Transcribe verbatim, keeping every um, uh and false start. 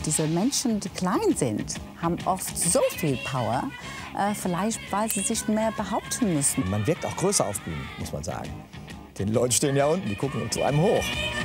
diese Menschen, die klein sind, haben oft so viel Power, äh, vielleicht weil sie sich mehr behaupten müssen. Man wirkt auch größer auf Bühnen, muss man sagen. Die Leute stehen ja unten, die gucken zu einem hoch.